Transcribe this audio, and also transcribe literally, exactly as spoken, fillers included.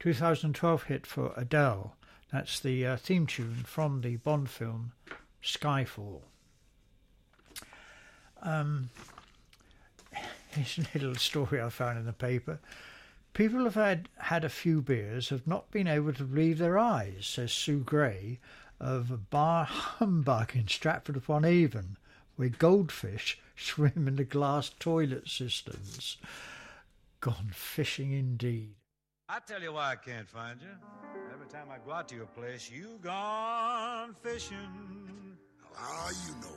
two thousand twelve hit for Adele. That's the uh, theme tune from the Bond film Skyfall. Um, here's a little story I found in the paper. People have had, had a few beers, have not been able to believe their eyes, says Sue Gray of Bar Humbug in Stratford-upon-Avon, where goldfish swim in the glass toilet cisterns. Gone fishing indeed. I tell you why I can't find you. Every time I go out to your place, you gone fishing. How you know?